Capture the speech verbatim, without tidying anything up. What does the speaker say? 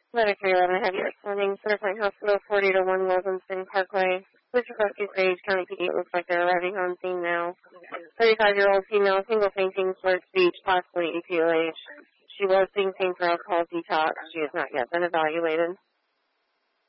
Medicare eleven, have you responding? Centerpoint Hospital, forty to one Williamson Parkway. Please request you Sage County P D. It looks like they're arriving on scene now. thirty-five-year-old female, single fainting, slurred speech, possibly E P O H. She was being seen for alcohol detox. She has not yet been evaluated.